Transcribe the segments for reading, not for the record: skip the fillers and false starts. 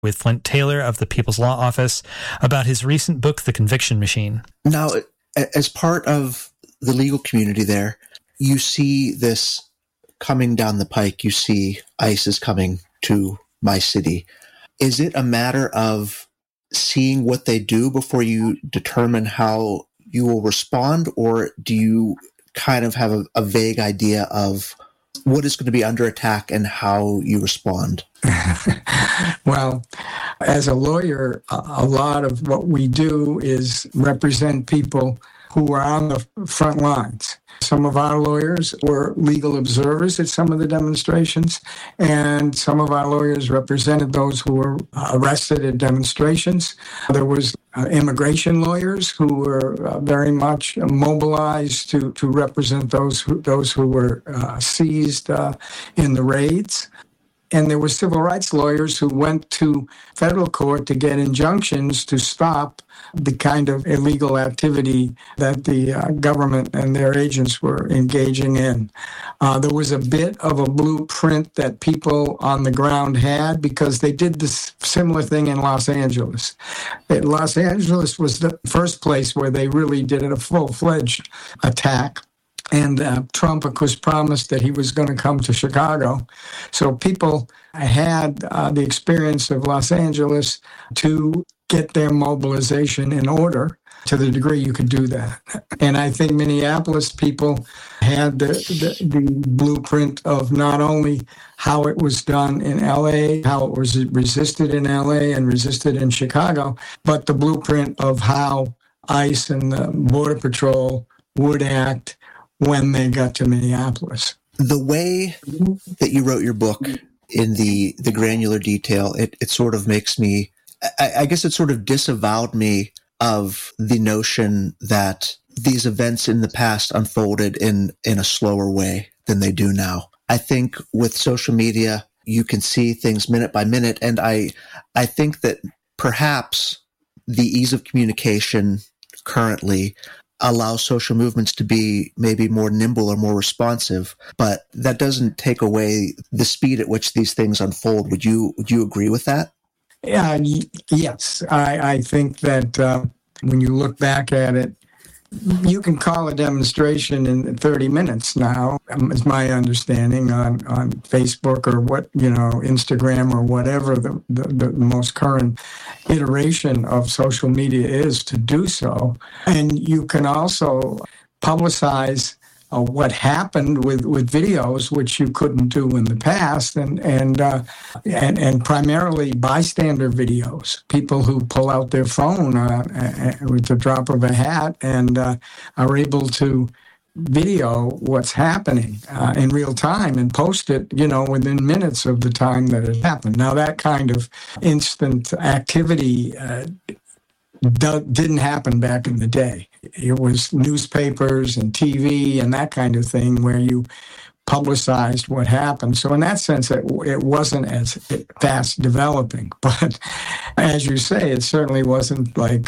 with Flint Taylor of the People's Law Office about his recent book, The Conviction Machine. Now, as part of the legal community there, you see this coming down the pike. You see ICE is coming to my city. Is it a matter of seeing what they do before you determine how you will respond, or do you kind of have a vague idea of what is going to be under attack and how you respond? Well, as a lawyer, a lot of what we do is represent people who are on the front lines. Some of our lawyers were legal observers at some of the demonstrations, and some of our lawyers represented those who were arrested at demonstrations. There was immigration lawyers who were very much mobilized to represent those who were seized in the raids. And there were civil rights lawyers who went to federal court to get injunctions to stop the kind of illegal activity that the government and their agents were engaging in. There was a bit of a blueprint that people on the ground had because they did this similar thing in Los Angeles. Los Angeles was the first place where they really did a full-fledged attack. And Trump, of course, promised that he was going to come to Chicago. So people had the experience of Los Angeles to get their mobilization in order to the degree you could do that. And I think Minneapolis people had the blueprint of not only how it was done in L.A., how it was resisted in L.A. and resisted in Chicago, but the blueprint of how ICE and the Border Patrol would act when they got to Minneapolis. The way that you wrote your book in the granular detail, it sort of makes me, I guess it sort of disavowed me of the notion that these events in the past unfolded in a slower way than they do now. I think with social media, you can see things minute by minute. And I think that perhaps the ease of communication currently allows social movements to be maybe more nimble or more responsive, but that doesn't take away the speed at which these things unfold. Would you agree with that? Yeah, yes. I think that when you look back at it, you can call a demonstration in 30 minutes now, is my understanding, on Facebook or Instagram or whatever the most current iteration of social media is to do so. And you can also publicize what happened with videos, which you couldn't do in the past, and primarily bystander videos, people who pull out their phone with the drop of a hat and are able to video what's happening in real time and post it, within minutes of the time that it happened. Now, that kind of instant activity didn't happen back in the day. It was newspapers and TV and that kind of thing where you publicized what happened. So in that sense, it wasn't as fast developing. But as you say, it certainly wasn't like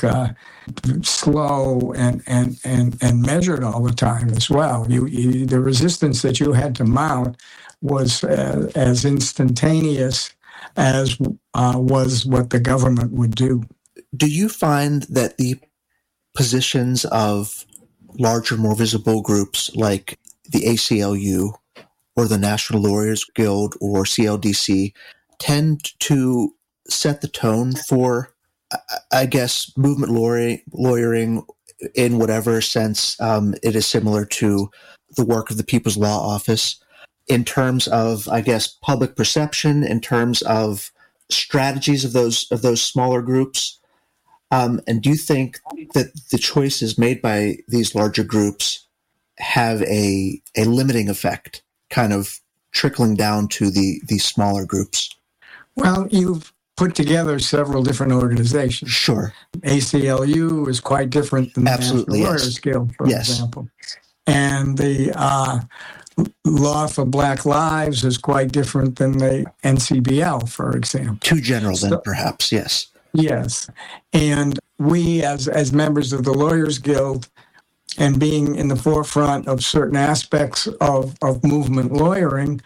slow and measured all the time as well. The resistance that you had to mount was as instantaneous as was what the government would do. Do you find that the positions of larger, more visible groups like the ACLU or the National Lawyers Guild or CLDC tend to set the tone for, I guess, movement lawyering in whatever sense it is similar to the work of the People's Law Office in terms of, I guess, public perception, in terms of strategies of those smaller groups? And do you think that the choices made by these larger groups have a limiting effect, kind of trickling down to these smaller groups? Well, you've put together several different organizations. Sure. ACLU is quite different than the National Lawyers Guild, for example. And the Law for Black Lives is quite different than the NCBL, for example. Too general then, perhaps, yes. Yes. And we, as members of the Lawyers Guild, and being in the forefront of certain aspects of movement lawyering,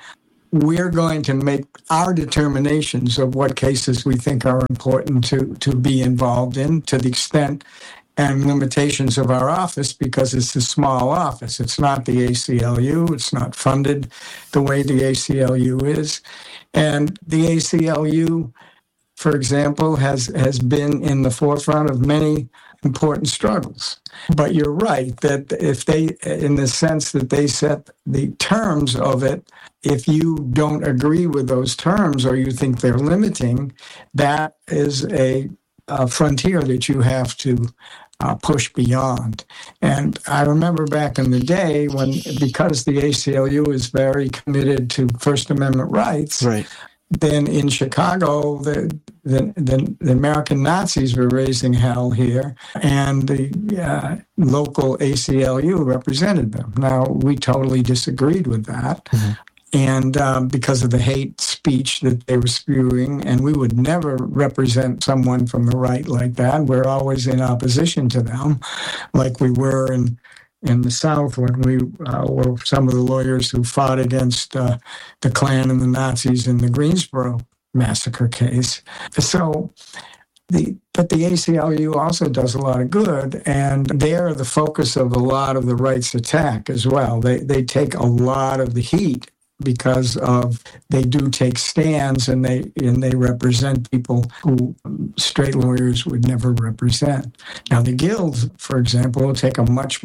we're going to make our determinations of what cases we think are important to be involved in, to the extent and limitations of our office, because it's a small office. It's not the ACLU. It's not funded the way the ACLU is. And the ACLU, for example, has been in the forefront of many important struggles. But you're right that if they, in the sense that they set the terms of it, if you don't agree with those terms or you think they're limiting, that is a frontier that you have to push beyond. And I remember back in the day when, because the ACLU is very committed to First Amendment rights, Right. then in Chicago, the American Nazis were raising hell here, and the local ACLU represented them. Now, we totally disagreed with that. Mm-hmm. And because of the hate speech that they were spewing, and we would never represent someone from the right like that. We're always in opposition to them, like we were in the South when we were some of the lawyers who fought against the Klan and the Nazis in the Greensboro massacre case. So, but the ACLU also does a lot of good, and they're the focus of a lot of the rights attack as well. They take a lot of the heat because of they do take stands, and they represent people who straight lawyers would never represent. Now, the guilds, for example, will take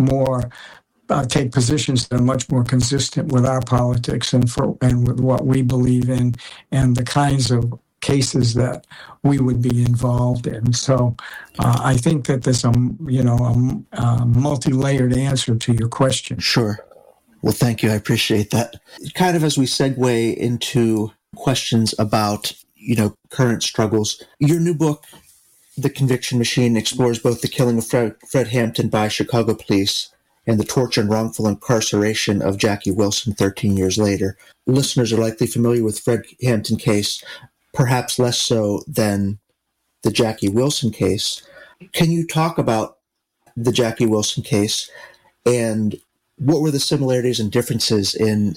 take positions that are much more consistent with our politics and with what we believe in, and the kinds of cases that we would be involved in. So I think that there's a multi-layered answer to your question. Sure. Well, thank you. I appreciate that. Kind of as we segue into questions about, current struggles, your new book, The Conviction Machine, explores both the killing of Fred Hampton by Chicago police and the torture and wrongful incarceration of Jackie Wilson 13 years later. Listeners are likely familiar with Fred Hampton case, perhaps less so than the Jackie Wilson case. Can you talk about the Jackie Wilson case and what were the similarities and differences in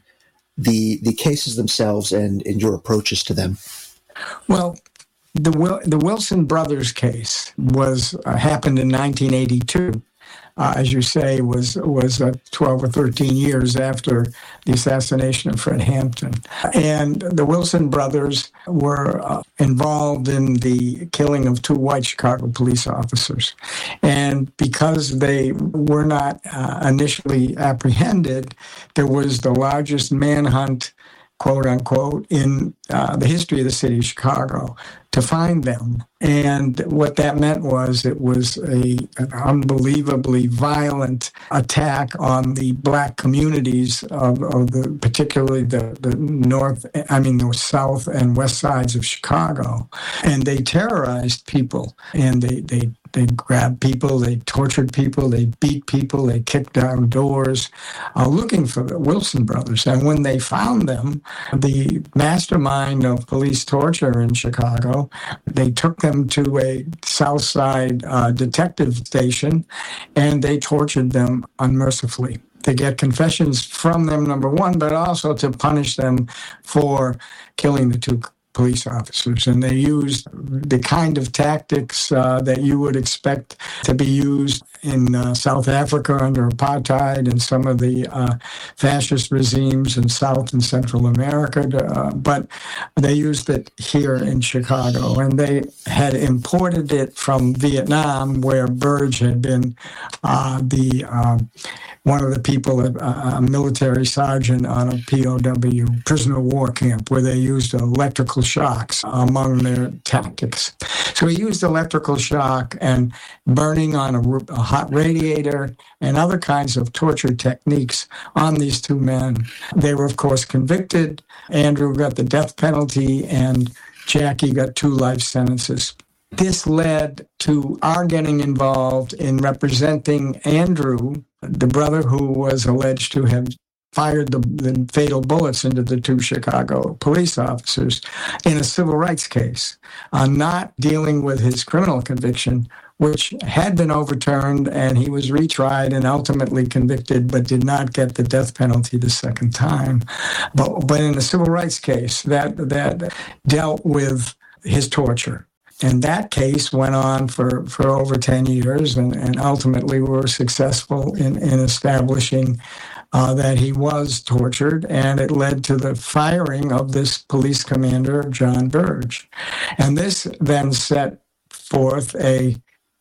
the cases themselves and in your approaches to them? Well, the Wilson brothers case happened in 1982. As you say, was 12 or 13 years after the assassination of Fred Hampton. And the Wilson brothers were involved in the killing of 2 white Chicago police officers. And because they were not initially apprehended, there was the largest manhunt, quote unquote, in the history of the city of Chicago to find them. And what that meant was it was an unbelievably violent attack on the black communities of particularly the south and west sides of Chicago. And they terrorized people, and they grabbed people, they tortured people, they beat people, they kicked down doors, looking for the Wilson brothers. And when they found them, the mastermind of police torture in Chicago, they took them to a South Side detective station, and they tortured them unmercifully to get confessions from them, number one, but also to punish them for killing the 2 police officers. And they used the kind of tactics that you would expect to be used in South Africa under apartheid and some of the fascist regimes in South and Central America, but they used it here in Chicago. And they had imported it from Vietnam, where Burge had been one of the people, a military sergeant on a POW, prisoner of war camp, where they used electrical shocks among their tactics. So he used electrical shock and burning on a hot radiator and other kinds of torture techniques on these 2 men. They were, of course, convicted. Andrew got the death penalty, and Jackie got 2 life sentences. This led to our getting involved in representing Andrew, the brother who was alleged to have fired the fatal bullets into the 2 Chicago police officers, in a civil rights case, not dealing with his criminal conviction, which had been overturned, and he was retried and ultimately convicted, but did not get the death penalty the second time. But in the civil rights case that dealt with his torture. And that case went on for over 10 years and ultimately were successful in establishing that he was tortured, and it led to the firing of this police commander, John Burge. And this then set forth a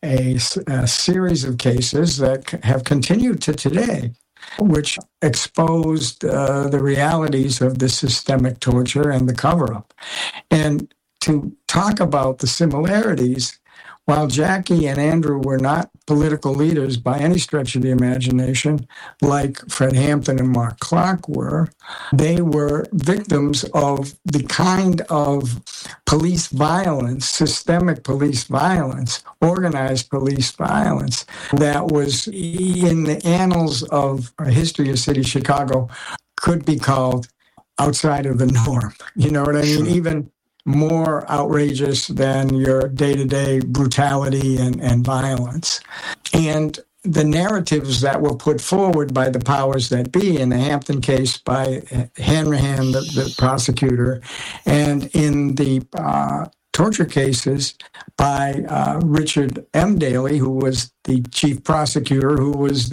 series of cases that have continued to today, which exposed the realities of the systemic torture and the cover-up. And to talk about the similarities, while Jackie and Andrew were not political leaders by any stretch of the imagination, like Fred Hampton and Mark Clark were, they were victims of the kind of police violence, systemic police violence, organized police violence that was in the annals of our history of City Chicago could be called outside of the norm. You know what I mean? Even more outrageous than your day-to-day brutality and violence. And the narratives that were put forward by the powers that be, in the Hampton case by Hanrahan, the prosecutor, and in the torture cases by Richard M. Daley, who was the chief prosecutor, who was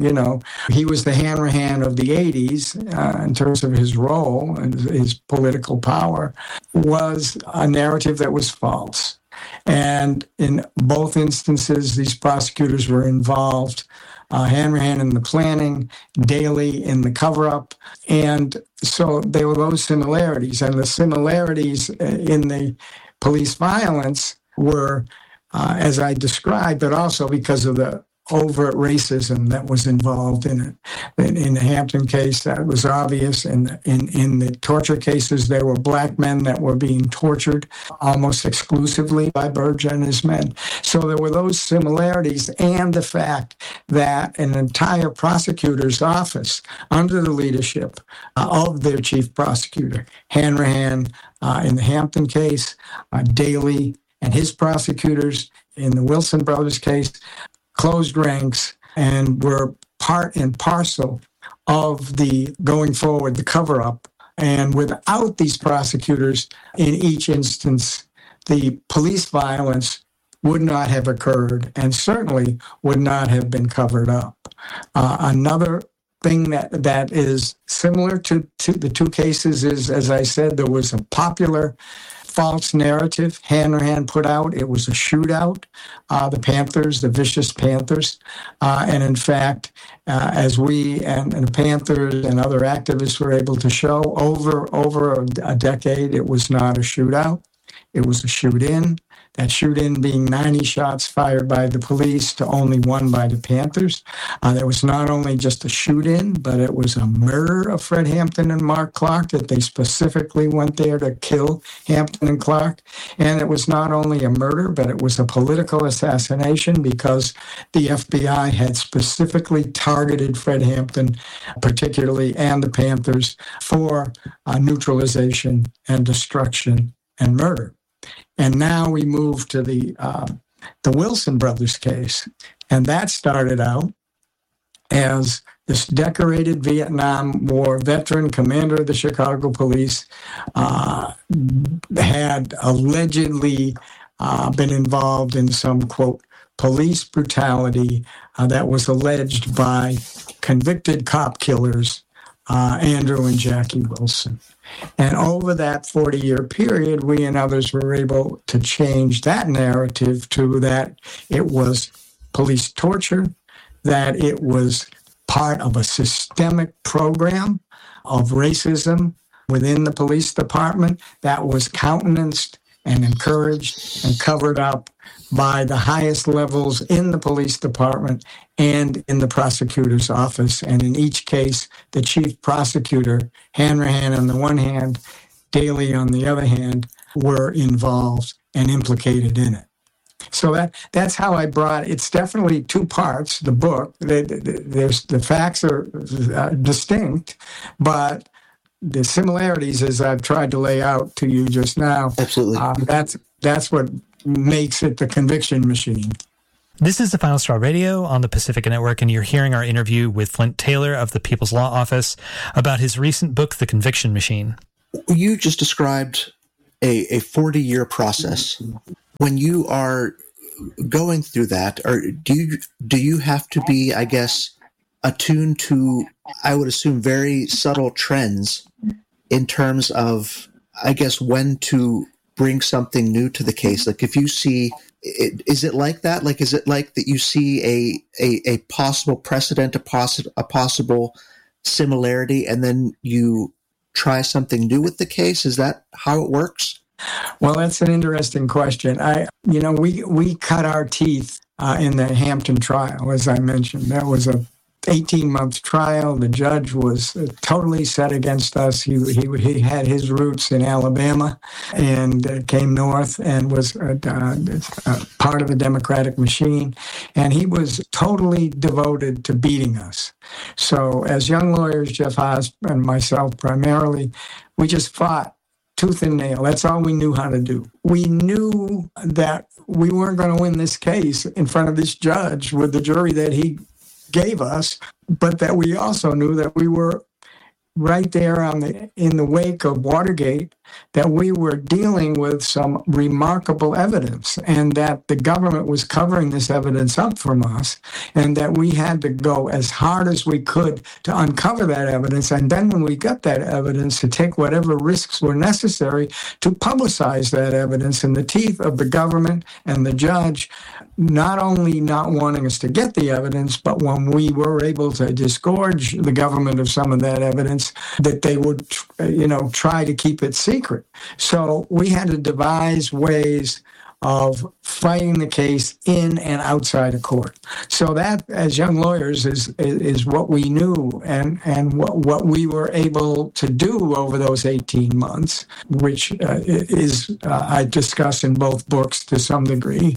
he was the Hanrahan of the 80s in terms of his role and his political power, was a narrative that was false. And in both instances, these prosecutors were involved, Hanrahan in the planning, Daley in the cover-up. And so there were those similarities. And the similarities in the police violence were, as I described, but also because of the overt racism that was involved in it. In the Hampton case, that was obvious. In the torture cases, there were black men that were being tortured almost exclusively by Burge and his men. So there were those similarities, and the fact that an entire prosecutor's office, under the leadership of their chief prosecutor, Hanrahan in the Hampton case, Daley and his prosecutors in the Wilson brothers case, closed ranks and were part and parcel of the going forward, the cover-up. And without these prosecutors, in each instance, the police violence would not have occurred and certainly would not have been covered up. Another thing that is similar to the two cases is, as I said, there was a popular false narrative Hanrahan put out. It was a shootout, the Panthers, the vicious Panthers. And in fact, as we and the Panthers and other activists were able to show over a decade, it was not a shootout. It was a shoot-in. That shoot-in being 90 shots fired by the police to only 1 by the Panthers. There was not only just a shoot-in, but it was a murder of Fred Hampton and Mark Clark, that they specifically went there to kill Hampton and Clark. And it was not only a murder, but it was a political assassination because the FBI had specifically targeted Fred Hampton, particularly, and the Panthers for neutralization and destruction and murder. And now we move to the Wilson brothers case. And that started out as this decorated Vietnam War veteran, commander of the Chicago police, had allegedly been involved in some, quote, police brutality that was alleged by convicted cop killers, Andrew and Jackie Wilson. And over that 40-year period, we and others were able to change that narrative to that it was police torture, that it was part of a systemic program of racism within the police department that was countenanced and encouraged and covered up by the highest levels in the police department and in the prosecutor's office. And in each case, the chief prosecutor, Hanrahan on the one hand, Daley on the other hand, were involved and implicated in it. So that's how I brought it. It's definitely two parts, the book. The facts are distinct, but the similarities, as I've tried to lay out to you just now, absolutely, that's what makes it the conviction machine. This is the Final Straw Radio on the Pacifica Network, and you're hearing our interview with Flint Taylor of the People's Law Office about his recent book, The Conviction Machine. You just described a 40-year process. When you are going through that, or do you have to be, I guess, attuned to, I would assume, very subtle trends in terms of, I guess, when to bring something new to the case? Like if you see, is it like that? Like, is it like that you see a possible precedent, a possible similarity, and then you try something new with the case? Is that how it works? Well, that's an interesting question. We cut our teeth in the Hampton trial, as I mentioned. That was a 18-month trial. The judge was totally set against us. He had his roots in Alabama and came north and was part of the Democratic machine. And he was totally devoted to beating us. So as young lawyers, Jeff Haas and myself primarily, we just fought tooth and nail. That's all we knew how to do. We knew that we weren't going to win this case in front of this judge with the jury that he gave us, but that we also knew that we were right there in the wake of Watergate, that we were dealing with some remarkable evidence, and that the government was covering this evidence up from us, and that we had to go as hard as we could to uncover that evidence, and then when we got that evidence, to take whatever risks were necessary to publicize that evidence in the teeth of the government and the judge, not only not wanting us to get the evidence, but when we were able to disgorge the government of some of that evidence, that they would, try to keep it secret. So we had to devise ways of fighting the case in and outside of court. So that, as young lawyers, is what we knew and what we were able to do over those 18 months, which is I discuss in both books to some degree.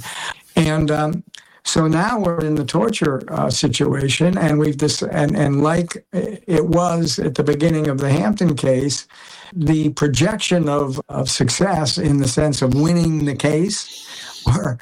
And so now we're in the torture situation, and and like it was at the beginning of the Hampton case, the projection of success in the sense of winning the case were,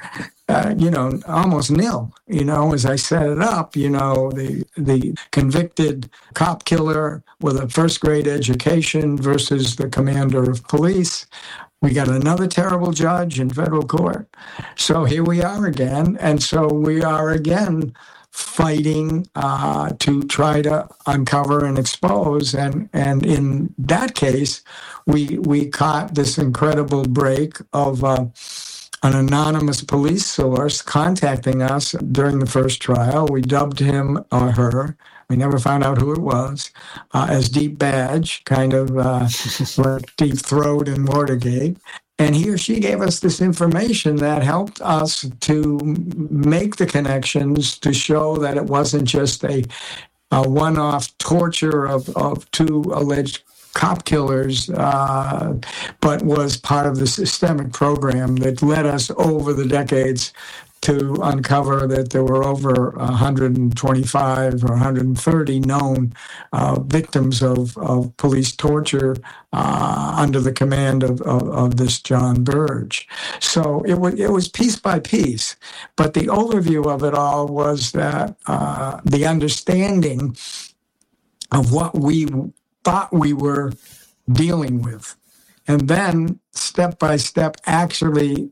almost nil. As I set it up, the convicted cop killer with a first-grade education versus the commander of police. We got another terrible judge in federal court. So here we are again. And so we are again fighting to try to uncover and expose. And in that case, we caught this incredible break of an anonymous police source contacting us during the first trial. We dubbed him or her. We never found out who it was, as Deep Badge, kind of like Deep Throat in Watergate. And he or she gave us this information that helped us to make the connections to show that it wasn't just a one-off torture of two alleged cop killers, but was part of the systemic program that led us over the decades to uncover that there were over 125 or 130 known victims of police torture under the command of this John Burge. So it was piece by piece, but the overview of it all was that the understanding of what we thought we were dealing with, and then step by step actually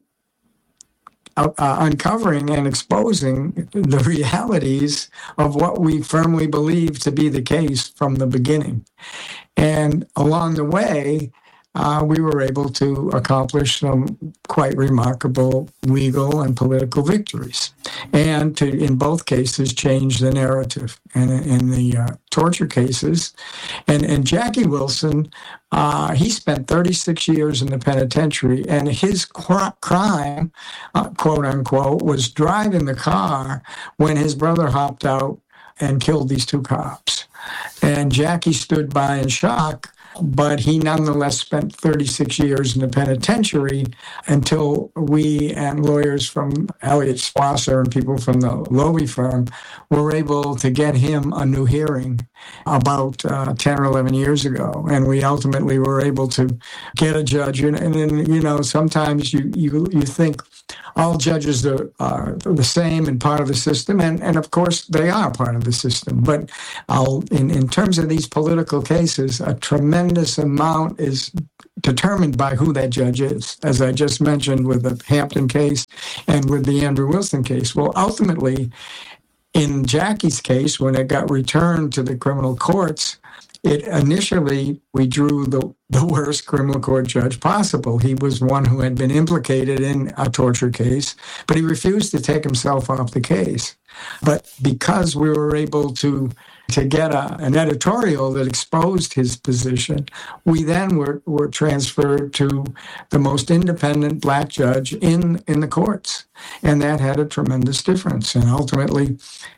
uncovering and exposing the realities of what we firmly believe to be the case from the beginning. And along the way, we were able to accomplish some quite remarkable legal and political victories, and to, in both cases, change the narrative. And in the torture cases, and Jackie Wilson, he spent 36 years in the penitentiary, and his crime, quote unquote, was driving the car when his brother hopped out and killed these two cops. And Jackie stood by in shock, but he nonetheless spent 36 years in the penitentiary until we and lawyers from Elliott Swasser and people from the Lowy firm were able to get him a new hearing about 10 or 11 years ago. And we ultimately were able to get a judge. And then, sometimes you think, all judges are the same and part of the system, and of course they are part of the system. But in terms of these political cases, a tremendous amount is determined by who that judge is, as I just mentioned with the Hampton case and with the Andrew Wilson case. Well, ultimately, in Jackie's case, when it got returned to the criminal courts, initially we drew the worst criminal court judge possible. He was one who had been implicated in a torture case, but he refused to take himself off the case. But because we were able to get an editorial that exposed his position, we then were transferred to the most independent black judge in the courts. And that had a tremendous difference. And ultimately,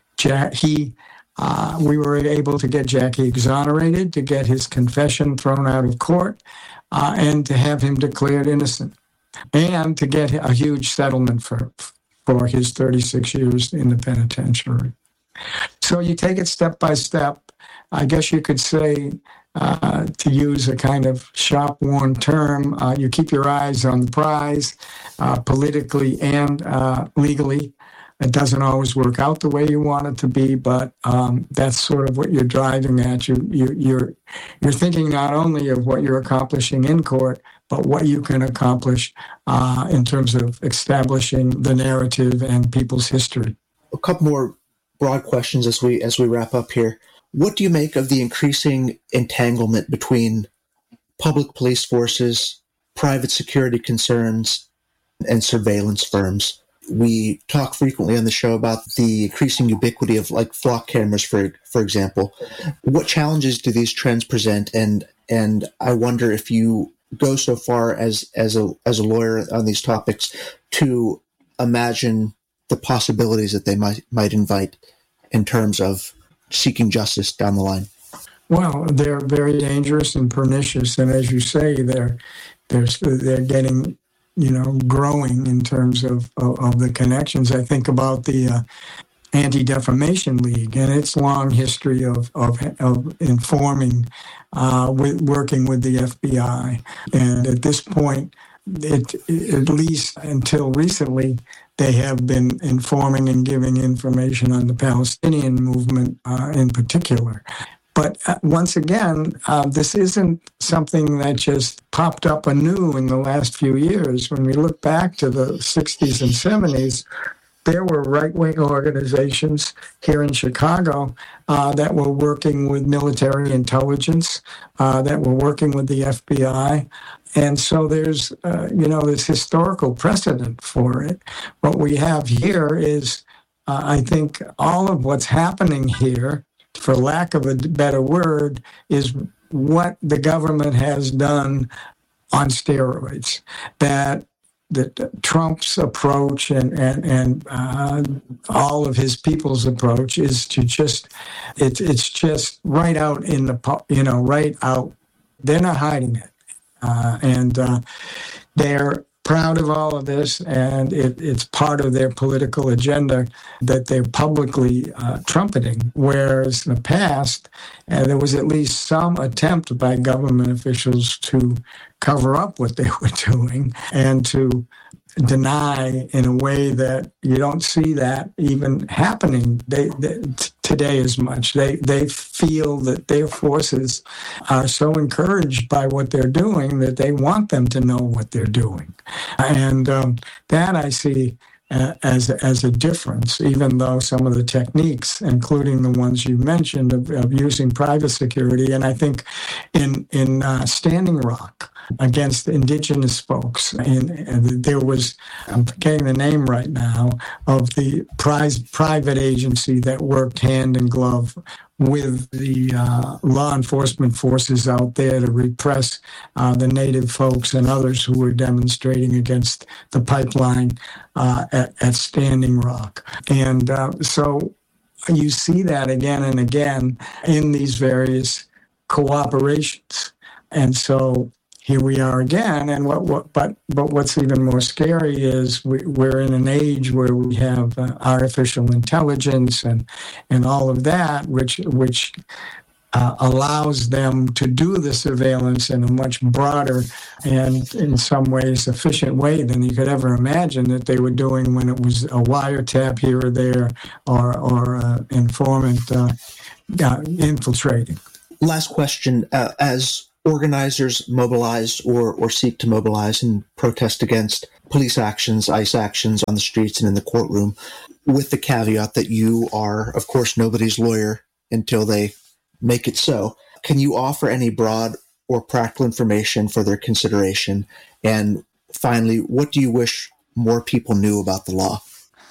we were able to get Jackie exonerated, to get his confession thrown out of court, and to have him declared innocent, and to get a huge settlement for his 36 years in the penitentiary. So you take it step by step. I guess you could say, to use a kind of shop-worn term, you keep your eyes on the prize, politically and legally. It doesn't always work out the way you want it to be, but that's sort of what you're driving at. You're thinking not only of what you're accomplishing in court, but what you can accomplish in terms of establishing the narrative and people's history. A couple more broad questions as we wrap up here. What do you make of the increasing entanglement between public police forces, private security concerns, and surveillance firms? We talk frequently on the show about the increasing ubiquity of like flock cameras, for example. What challenges do these trends present? And I wonder if you go so far as a lawyer on these topics to imagine the possibilities that they might invite in terms of seeking justice down the line. Well, they're very dangerous and pernicious, and as you say, they're getting, growing in terms of the connections. I think about the Anti-Defamation League and its long history of informing, working with the FBI. And at this point, at least until recently, they have been informing and giving information on the Palestinian movement in particular. But once again, this isn't something that just popped up anew in the last few years. When we look back to the 60s and 70s, there were right-wing organizations here in Chicago that were working with military intelligence, that were working with the FBI. And so there's, this historical precedent for it. What we have here is, I think, all of what's happening here, for lack of a better word, is what the government has done on steroids. That Trump's approach and all of his people's approach is to it's just right out in the, right out. They're not hiding it. And they're proud of all of this, and it's part of their political agenda that they're publicly trumpeting. Whereas in the past, there was at least some attempt by government officials to cover up what they were doing and to deny in a way that you don't see that even happening today as much. They feel that their forces are so encouraged by what they're doing that they want them to know what they're doing. And that I see as a difference, even though some of the techniques, including the ones you mentioned of using private security, and I think in Standing Rock, against indigenous folks. And there was, I'm forgetting the name right now, of the private agency that worked hand in glove with the law enforcement forces out there to repress the native folks and others who were demonstrating against the pipeline at Standing Rock. And so you see that again and again in these various cooperations. And so here we are again, and but what's even more scary is we're in an age where we have artificial intelligence and all of that, which allows them to do the surveillance in a much broader and in some ways efficient way than you could ever imagine that they were doing when it was a wiretap here or there or informant infiltrating. Last question. As organizers mobilize or seek to mobilize and protest against police actions, ICE actions on the streets and in the courtroom, with the caveat that you are, of course, nobody's lawyer until they make it so, can you offer any broad or practical information for their consideration? And finally, what do you wish more people knew about the law?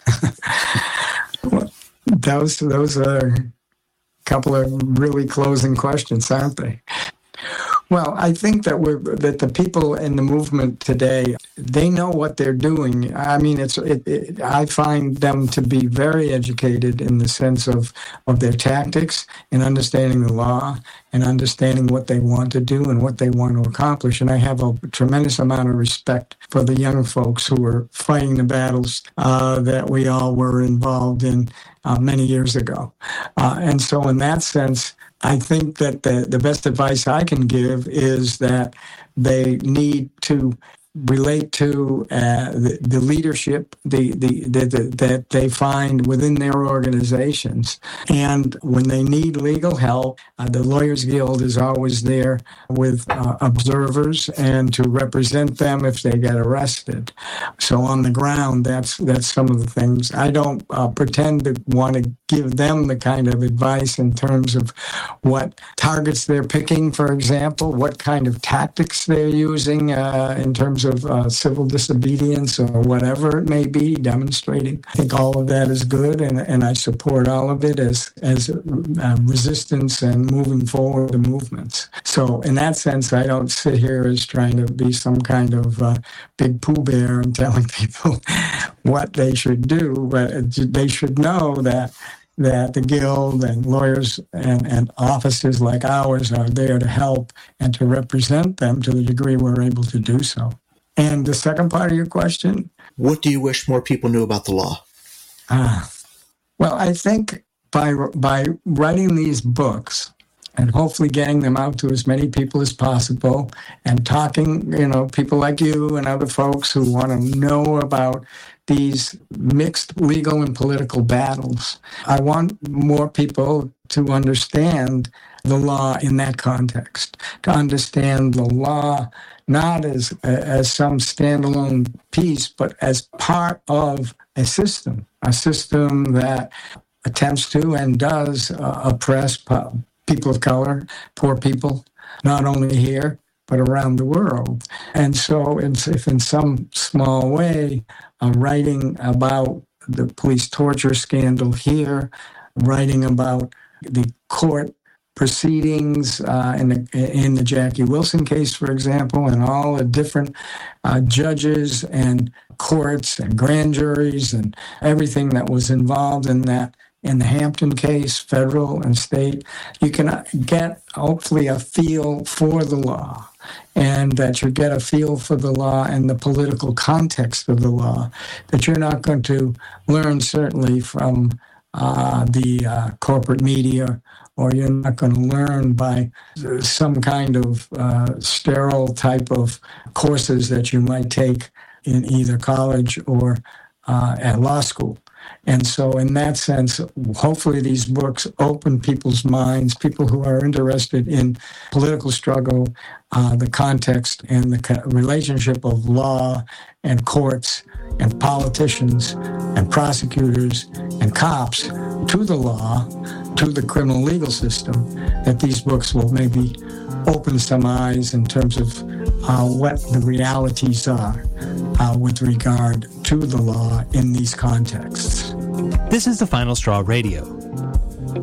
Well, those are a couple of really closing questions, aren't they? Well, I think that that the people in the movement today, they know what they're doing. I mean, I find them to be very educated in the sense of their tactics and understanding the law and understanding what they want to do and what they want to accomplish. And I have a tremendous amount of respect for the young folks who are fighting the battles that we all were involved in many years ago. And so in that sense, I think that the best advice I can give is that they need to relate to the leadership that they find within their organizations. And when they need legal help, the Lawyers Guild is always there with observers and to represent them if they get arrested. So on the ground, that's some of the things. I don't pretend to want to give them the kind of advice in terms of what targets they're picking, for example, what kind of tactics they're using in terms of civil disobedience or whatever it may be, demonstrating. I think all of that is good, and I support all of it as resistance and moving forward the movements. So in that sense, I don't sit here as trying to be some kind of big Pooh Bear and telling people what they should do, but they should know that the Guild and lawyers and offices like ours are there to help and to represent them to the degree we're able to do so. And the second part of your question? What do you wish more people knew about the law? Well, I think by writing these books and hopefully getting them out to as many people as possible and talking, people like you and other folks who want to know about these mixed legal and political battles. I want more people to understand the law in that context, to understand the law not as some standalone piece, but as part of a system that attempts to and does oppress people of color, poor people, not only here, but around the world. And so if in some small way, writing about the police torture scandal here, writing about the court proceedings in the Jackie Wilson case, for example, and all the different judges and courts and grand juries and everything that was involved in that. In the Hampton case, federal and state, you can get, hopefully, a feel for the law, and that you get a feel for the law and the political context of the law that you're not going to learn, certainly, from the corporate media, or you're not going to learn by some kind of sterile type of courses that you might take in either college or at law school. And so in that sense, hopefully these books open people's minds, people who are interested in political struggle, the context and the relationship of law and courts and politicians and prosecutors and cops to the law, to the criminal legal system, that these books will maybe open some eyes in terms of what the realities are with regard to the law in these contexts. This is The Final Straw Radio.